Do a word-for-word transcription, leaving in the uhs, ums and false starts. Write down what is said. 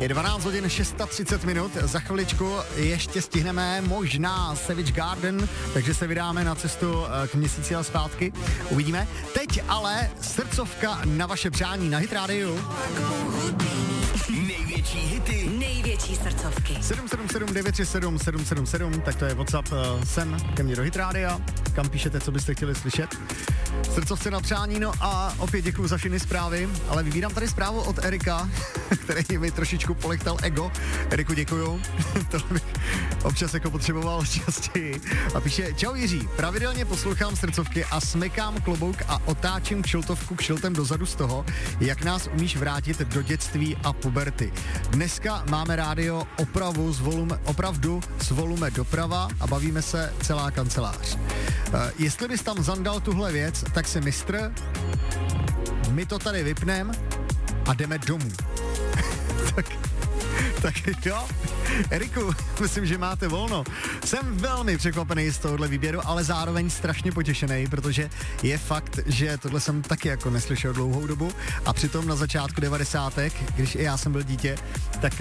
Je dvanáct hodin třicet šest minut, za chviličku ještě stihneme možná Savage Garden, takže se vydáme na cestu k měsíci a zpátky. Uvidíme. Teď ale srdcovka na vaše přání na Hit Radio. Největší hity, největší srdcovky. sedm sedm sedm devět tři sedm sedm sedm sedm, tak to je WhatsApp uh, sem ke mně do Hit Rádia, kam píšete, co byste chtěli slyšet. Srdcovce na přání, no a opět děkuju za všechny zprávy, ale vybírám tady zprávu od Erika, který mi trošičku polechtal ego. Eriku, děkuju, to bych občas jako potřeboval častěji. A píše, čau Jiří, pravidelně poslouchám srdcovky a smekám klobouk a otáčím kšiltovku kšiltem dozadu z toho, jak nás umíš vrátit do dětství a puberty. Dneska máme rádio opravu z volume, opravdu z volume doprava a bavíme se celá kancelář. Uh, jestli bys tam zandal tuhle věc, tak si mistr, my to tady vypnem a jdeme domů. tak, tak jo, Eriku, myslím, že máte volno. Jsem velmi překvapený z tohohle výběru, ale zároveň strašně potěšený, protože je fakt, že tohle jsem taky jako neslyšel dlouhou dobu a přitom na začátku devadesátek, když i já jsem byl dítě, tak